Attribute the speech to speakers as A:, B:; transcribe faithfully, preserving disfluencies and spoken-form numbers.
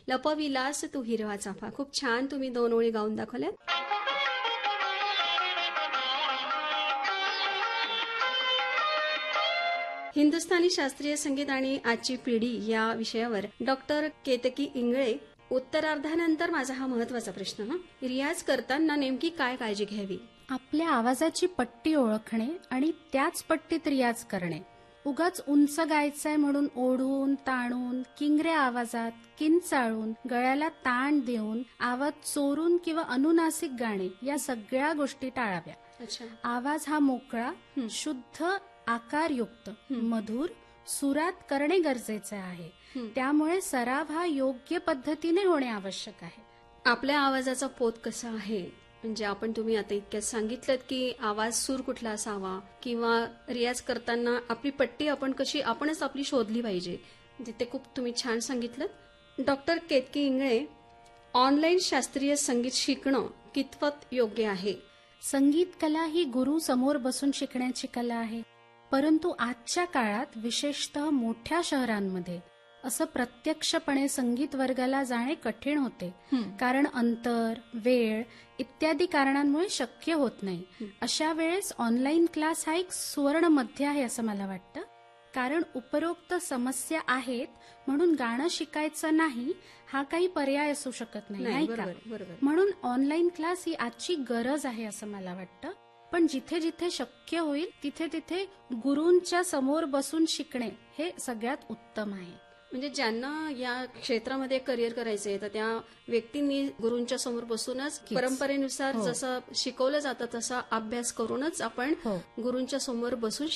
A: लपविलास तू हिरवा चाफा. खूप छान तुम्ही दोन ओळी गाऊन दाखवल्यात. हिंदुस्थानी शास्त्रीय संगीत आणि आजची पिढी या विषयावर डॉक्टर केतकी इंगळे. उत्तरार्धानंतर माझा हा महत्वाचा प्रश्न. हा रियाज करताना नेमकी काय काळजी घ्यावी?
B: आपल्या आवाजाची पट्टी ओळखणे आणि त्याच पट्टीत रियाज करणे. उगाच उंच गायचंय म्हणून ओढून ताणून किंगऱ्या आवाजात किंचाळून गळ्याला ताण देऊन आवाज चोरून किंवा अनुनासिक गाणे या सगळ्या गोष्टी टाळाव्या.
A: अच्छा.
B: आवाज हा मोकळा, शुद्ध, आकारयुक्त, मधुर सुरात करणे गरजेचे आहे. त्यामुळे सराव हा योग्य पद्धतीने होणे आवश्यक आहे.
A: आपल्या आवाजाचा पोत कसा आहे, म्हणजे आपण तुम्ही आता इतक्यात सांगितलं की आवाज सूर कुठला असावा किंवा रियाज करताना आपली पट्टी आपण कशी आपणच आपली शोधली पाहिजे, ते खूप तुम्ही छान सांगितलं. डॉक्टर केतकी इंगळे, ऑनलाईन शास्त्रीय संगीत शिकणं कितपत योग्य आहे?
B: संगीत कला ही गुरु समोर बसून शिकण्याची कला आहे. परंतु आजच्या काळात विशेषतः मोठ्या शहरांमध्ये असं प्रत्यक्षपणे संगीत वर्गाला जाणे कठीण होते. कारण अंतर, वेळ इत्यादी कारणांमुळे शक्य होत नाही. अशा वेळेस ऑनलाईन क्लास हा एक सुवर्ण मध्य आहे असं मला वाटतं. कारण उपरोक्त समस्या आहेत म्हणून गाणं शिकायचं नाही हा काही पर्याय असू शकत नाही, नाही का? म्हणून ऑनलाईन क्लास ही आजची गरज आहे असं मला वाटतं. पण जिथे जिथे शक्य होईल तिथे तिथे गुरूंच्या समोर बसून शिकणे हे सगळ्यात उत्तम आहे.
A: म्हणजे ज्यांना या क्षेत्रामध्ये करिअर करायचंय तर त्या व्यक्तींनी गुरूंच्या समोर बसूनच परंपरेनुसार जसं शिकवलं जातं तसा अभ्यास करूनच आपण गुरूंच्या समोर बसून